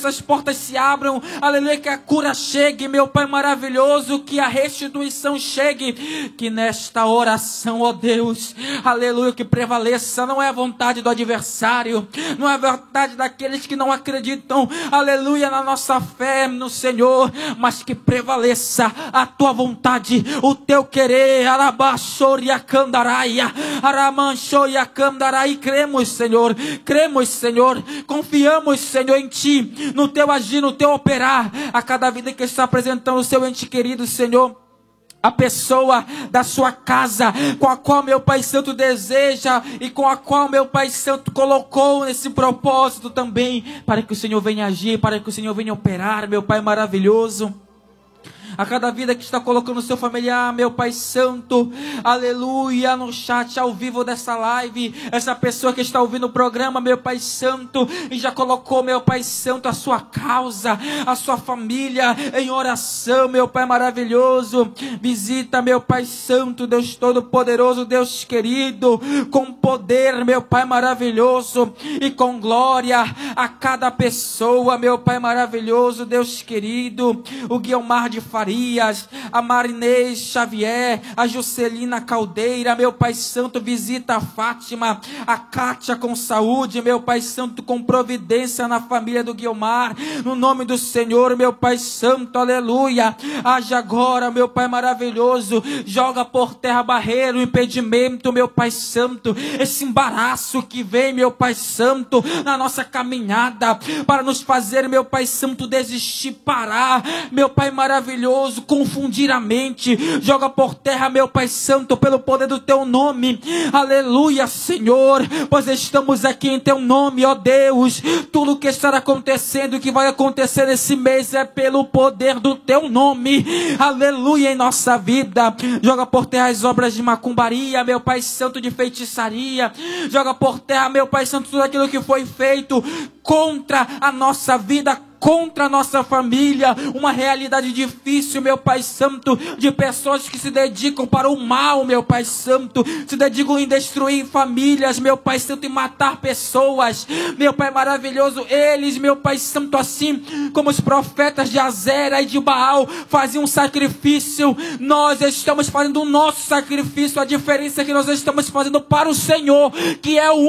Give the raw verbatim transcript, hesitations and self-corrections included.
as portas se abram, aleluia, que a cura chegue, meu Pai maravilhoso, que a restituição chegue, que nesta oração, ó Deus, aleluia, que prevaleça, não é a vontade do adversário, não é a vontade daqueles que não acreditam, aleluia, na nossa fé no Senhor, mas que prevaleça a tua vontade, o teu querer, arabaxoria candaraia, aramanchoia candarai, cremos, Senhor, cremos, Senhor, confiamos, Senhor, em Ti, no teu agir, no teu operar, a cada vida que está apresentando o seu ente querido, Senhor, a pessoa da sua casa, com a qual meu Pai Santo deseja, e com a qual meu Pai Santo colocou nesse propósito também, para que o Senhor venha agir, para que o Senhor venha operar, meu Pai maravilhoso. A cada vida que está colocando o seu familiar, meu Pai Santo, aleluia, no chat, ao vivo dessa live, essa pessoa que está ouvindo o programa, meu Pai Santo, e já colocou, meu Pai Santo, a sua causa, a sua família em oração, meu Pai maravilhoso, visita, meu Pai Santo, Deus Todo-Poderoso, Deus querido, com poder, meu Pai maravilhoso, e com glória a cada pessoa, meu Pai maravilhoso, Deus querido, o Guilmar de Farias, a Marinês Xavier, a Juscelina Caldeira, meu Pai Santo, visita a Fátima, a Kátia com saúde, meu Pai Santo, com providência na família do Guilmar, no nome do Senhor, meu Pai Santo, aleluia, haja agora, meu Pai maravilhoso, joga por terra barreira, o impedimento, meu Pai Santo, esse embaraço que vem, meu Pai Santo, na nossa caminhada, para nos fazer, meu Pai Santo, desistir, parar, meu Pai maravilhoso, confundir a mente, joga por terra, meu Pai Santo, pelo poder do teu nome, aleluia, Senhor, pois estamos aqui em teu nome, ó Deus, tudo que está acontecendo, que vai acontecer nesse mês é pelo poder do teu nome, aleluia, em nossa vida, joga por terra as obras de macumbaria, meu Pai Santo, de feitiçaria, joga por terra, meu Pai Santo, tudo aquilo que foi feito contra a nossa vida, contra a nossa família, uma realidade difícil, meu Pai Santo, de pessoas que se dedicam para o mal, meu Pai Santo, se dedicam em destruir famílias, meu Pai Santo, em matar pessoas, meu Pai maravilhoso, eles, meu Pai Santo, assim como os profetas de Azera e de Baal faziam um sacrifício, nós estamos fazendo o nosso sacrifício, a diferença é que nós estamos fazendo para o Senhor, que é o